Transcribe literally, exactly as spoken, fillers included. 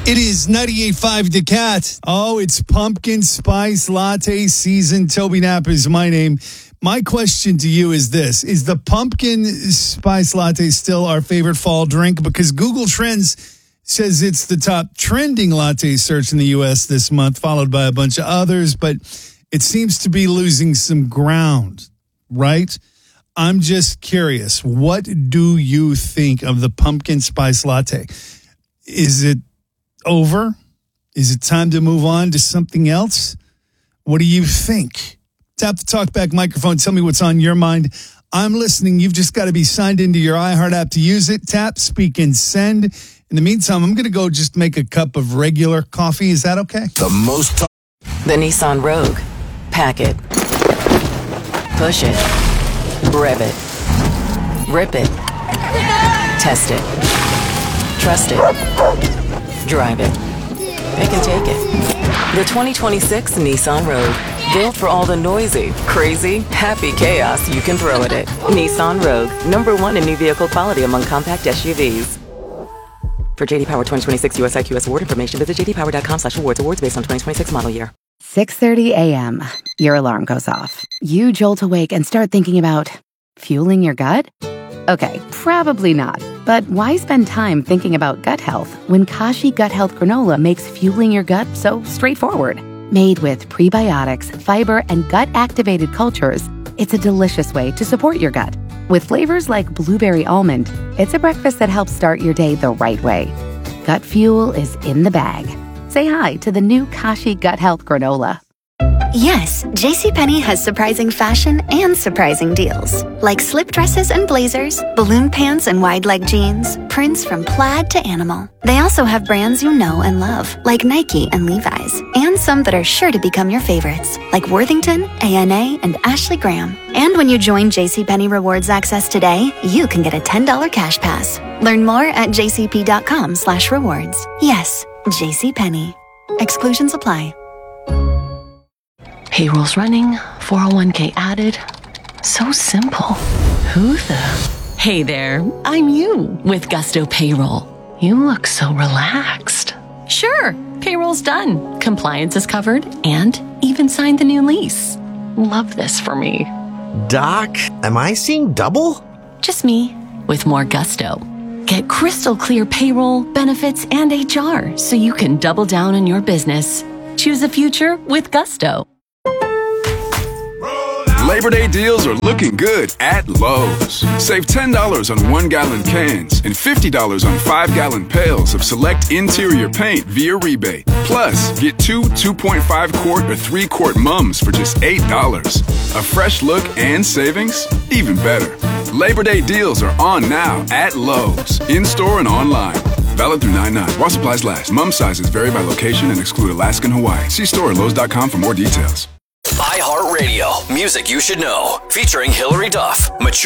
It is ninety-eight point five The Cat. Oh, it's pumpkin spice latte season. Toby Knapp is my name. My question to you is this. Is the pumpkin spice latte still our favorite fall drink? Because Google Trends says it's the top trending latte search in the U S this month, followed by a bunch of others, but it seems to be losing some ground, right? I'm just curious. What do you think of the pumpkin spice latte? Is it over? Is it time to move on to something else? What do you think? Tap the talkback microphone. Tell me what's on your mind. I'm listening. You've just got to be signed into your iHeart app to use it. Tap, speak, and send. In the meantime, I'm going to go just make a cup of regular coffee. Is that okay? The most. T- the Nissan Rogue. Pack it. Push it. Rev it. Rip it. Test it. Trust it. Drive it. Pick and take it. The twenty twenty-six Nissan Rogue. Built for all the noisy, crazy, happy chaos you can throw at it. Nissan Rogue. Number one in new vehicle quality among compact S U Vs. For J D Power twenty twenty-six U S I Q S award information, visit j d power dot com slash awards. Awards based on twenty twenty-six model year. six thirty a.m. Your alarm goes off. You jolt awake and start thinking about fueling your gut? Okay, probably not. But why spend time thinking about gut health when Kashi Gut Health Granola makes fueling your gut so straightforward? Made with prebiotics, fiber, and gut-activated cultures, it's a delicious way to support your gut. With flavors like blueberry almond, it's a breakfast that helps start your day the right way. Gut fuel is in the bag. Say hi to the new Kashi Gut Health Granola. Yes, JCPenney has surprising fashion and surprising deals. Like slip dresses and blazers, balloon pants and wide leg jeans, prints from plaid to animal. They also have brands you know and love, like Nike and Levi's, and some that are sure to become your favorites, like Worthington, A N A, and Ashley Graham. And when you join JCPenney Rewards Access today, you can get a ten dollars cash pass. Learn more at jcp.com slash rewards. Yes, JCPenney. Exclusions apply. Payroll's running, four oh one k added. So simple. Who the? Hey there, I'm you with Gusto Payroll. You look so relaxed. Sure, payroll's done. Compliance is covered and even signed the new lease. Love this for me. Doc, am I seeing double? Just me with more gusto. Get crystal clear payroll, benefits, and H R so you can double down on your business. Choose a future with Gusto. Labor Day deals are looking good at Lowe's. Save ten dollars on one-gallon cans and fifty dollars on five-gallon pails of select interior paint via rebate. Plus, get two two point five quart or three quart mums for just eight dollars. A fresh look and savings? Even better. Labor Day deals are on now at Lowe's, in-store and online. Valid through nine nine. While supplies last. Mum sizes vary by location and exclude Alaska and Hawaii. See store at lowes dot com for more details. iHeartRadio, music you should know, featuring Hillary Duff, mature.